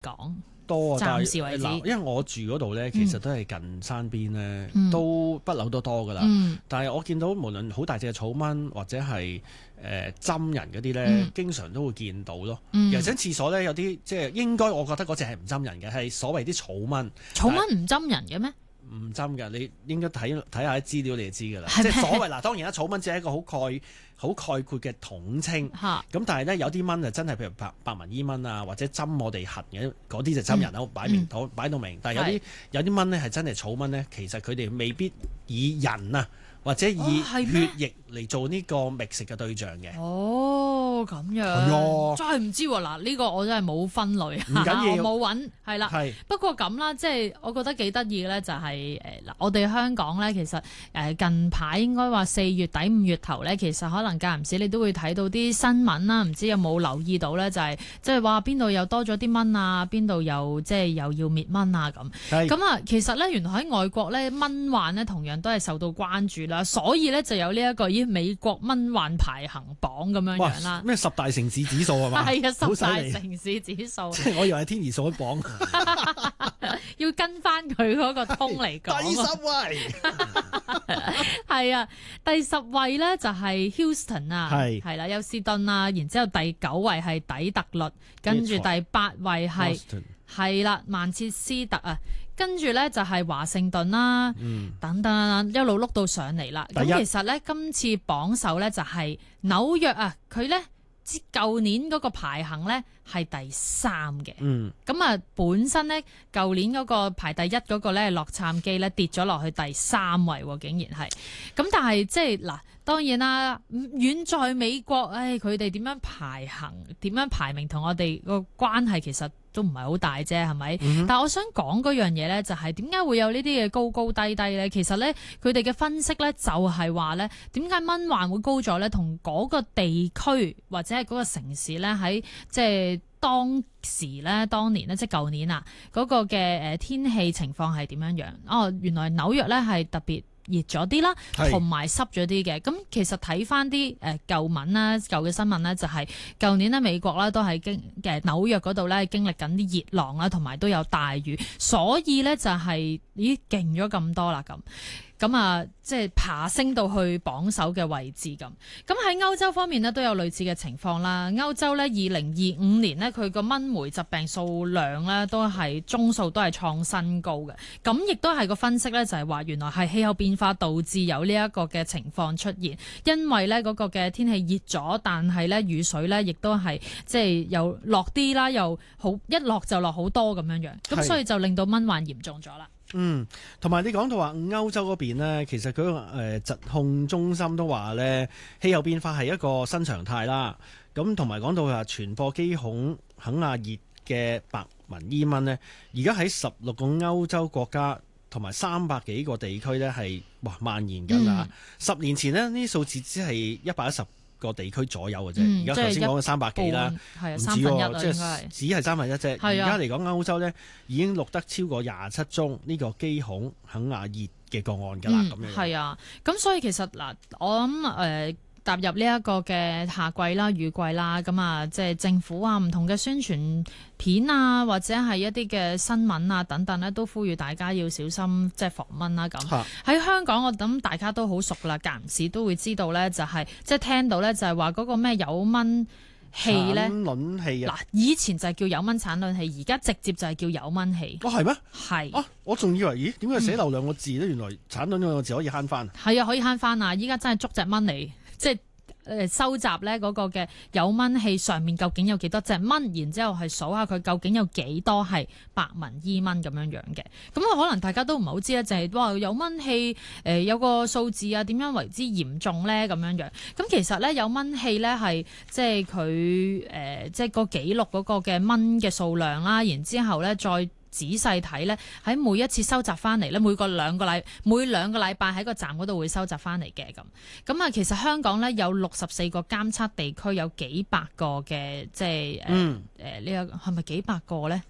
講。 多啊， 暫時為止因為我住嗰度咧，其實都係近山邊咧，都不嬲都多噶啦。但係我見到無論好大隻嘅草蚊或者係針人嗰啲咧，經常都會見到咯。尤其喺廁所咧，有啲即係應該我覺得嗰隻係唔針人嘅，係所謂啲草蚊。 草蚊唔針人嘅咩？ 唔針㗎，你應該睇下啲資料你就知㗎啦。即係所謂嗱，當然啦，草蚊只係一個好概括嘅統稱。咁但係咧有啲蚊就真係譬如白紋伊蚊啊，或者針我哋痕嘅嗰啲就針人啦，擺到明。但係有啲蚊咧係真係草蚊咧，其實佢哋未必以人啊或者以血液嚟做呢個覓食嘅對象嘅。 哦，咁樣，真係唔知喎。嗱，呢個我真係冇分類，唔緊要，我冇揾，係啦。不過咁啦，即係我覺得幾得意嘅咧，就係嗱，我哋香港咧，其實近排應該話4月底5月頭咧，其實可能間唔時你都會睇到啲新聞啦，唔知有冇留意到咧？就係即係話邊度又多咗啲蚊啊，邊度又即係又要滅蚊啊咁。咁啊，其實咧原來喺外國咧，蚊患咧同樣都係受到關注啦，所以咧就有呢一個美國蚊患排行榜咁樣樣啦。 咩10大城市指數係嘛？係啊 ，10大城市指數。 即係我以為係天兒數榜， 要跟翻佢嗰個通嚟講。 第10位係啊，第10位咧就係 Houston 啊，係啦，休斯敦啊，然之後第9位係底特律，跟住第8位係啦曼徹斯特啊。跟住咧就係華盛頓啦，等等一路碌到上嚟啦。咁其實咧今次榜首咧就係紐約啊，佢咧舊年嗰個排行咧係第3嘅。咁啊本身咧舊年嗰個排第1嗰個咧洛杉磯咧跌咗落去第3位喎，竟然係。咁但係即係嗱，當然啦，遠在美國，佢哋點樣排行、點樣排名同我哋個關係其實都唔係好大啫，係咪？但係我想講嗰樣嘢咧，就係點解會有呢啲嘅高高低低咧？其實咧，佢哋嘅分析咧就係話咧，點解蚊患會高咗咧？同嗰個地區或者係嗰個城市咧，喺即係當年咧，即係舊年啊，嗰個嘅天氣情況係點樣樣？哦，原來紐約咧係特別熱咗啲啦，同埋濕咗啲嘅。咁其實睇翻啲舊聞啦、舊嘅新聞咧，就係舊年咧美國咧都係紐約嗰度咧經歷緊啲熱浪啦，同埋都有大雨，所以咧就係勁咗咁多啦咁啊，即係爬升到去榜首嘅位置咁。咁喺歐洲方面呢，都有類似嘅情況啦。歐洲呢，2025年呢，佢個蚊媒疾病數量呢都係宗數都係創新高嘅。咁亦都係個分析呢，就係話原來係氣候變化導致有呢一個嘅情況出現，因為呢嗰個嘅天氣熱咗，但係呢雨水呢亦都係即係又落啲啦，又好一落就落好多咁樣樣，咁所以就令到蚊患嚴重咗啦。 同埋你講到話歐洲嗰邊呢，其實佢疾控中心都話呢，氣候變化係一個新常態啦。咁同埋講到話傳播基孔肯亞熱嘅白紋伊蚊呢，而家喺16個歐洲國家同埋300幾個地區呢係蔓延緊啦。10年前呢，呢啲數字只係110個地區左右嘅啫，而家頭先講嘅300幾啦，唔止喎，即係只係1/3啫。而家嚟講歐洲咧，已經錄得超過27宗呢個基孔肯亞熱嘅個案㗎啦，咁樣。 係啊，咁所以其實嗱，我諗踏入呢一個嘅夏季啦、雨季啦，咁啊，即係政府啊、唔同嘅宣傳片啊，或者係一啲嘅新聞啊等等咧，都呼籲大家要小心即係防蚊啦。咁喺香港，我諗大家都好熟啦，間唔時都會知道咧，就係即係聽到咧，就係話嗰個咩有蚊氣咧， 產卵器啊！ 嗱，以前就係叫有蚊產卵器，而家直接就係叫有蚊氣。 係咩？ 係啊，我仲以為咦，點解寫漏2個字咧？原來產卵2個字可以慳翻。 係啊，可以慳翻啊！依家真係捉隻蚊嚟，即係收集咧嗰個嘅有蚊氣上面究竟有幾多隻蚊，然之後係數下佢究竟有幾多係白紋伊蚊咁樣樣嘅。咁可能大家都唔係好知咧，就係話有蚊氣有個數字啊，點樣為之嚴重咧咁樣樣。咁其實咧有蚊氣咧係即係佢即係個記錄嗰個嘅蚊嘅數量啦，然之後咧再仔細睇咧，喺每一次收集翻嚟咧，每兩個禮拜喺個站嗰度會收集翻嚟嘅咁啊。其實香港咧有64個監測地區，有幾百個嘅即係呢個係咪幾百個咧？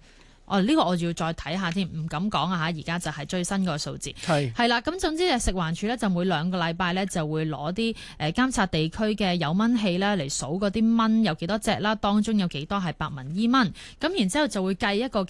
呢個我要再睇下添，唔敢講啊嚇。而家就係最新個數字係啦。咁總之食環署咧就每2個禮拜咧就會攞啲監察地區嘅有蚊器咧嚟數嗰啲蚊有幾多隻啦，當中有幾多係白紋伊蚊，咁然之後就會計一個